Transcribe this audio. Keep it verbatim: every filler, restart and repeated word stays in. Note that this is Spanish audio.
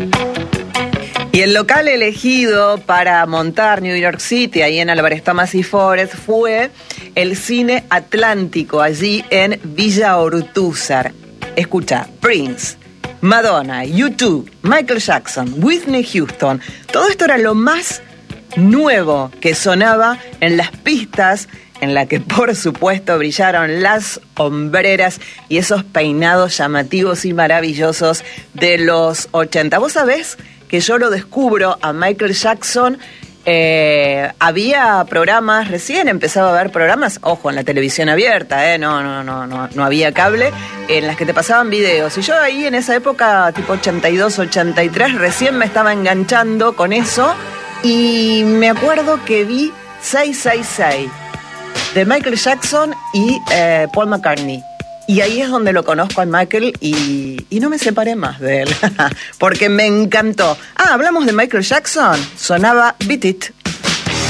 Y el local elegido para montar New York City, ahí en Álvarez Thomas y Forest, fue el Cine Atlántico, allí en Villa Ortúzar. Escucha, Prince, Madonna, U dos, Michael Jackson, Whitney Houston, todo esto era lo más nuevo que sonaba en las pistas en la que por supuesto brillaron las hombreras y esos peinados llamativos y maravillosos de los ochenta. ¿Vos sabés que yo lo descubro a Michael Jackson? Eh, había programas, recién empezaba a haber programas, ojo, en la televisión abierta, eh, no, no, no, no, no había cable, en las que te pasaban videos. Y yo ahí en esa época, tipo ochenta y dos, ochenta y tres, recién me estaba enganchando con eso. Y me acuerdo que vi seis seis seis de Michael Jackson y eh, Paul McCartney. Y ahí es donde lo conozco a Michael y, y no me separé más de él, porque me encantó. Ah, hablamos de Michael Jackson, sonaba Beat It.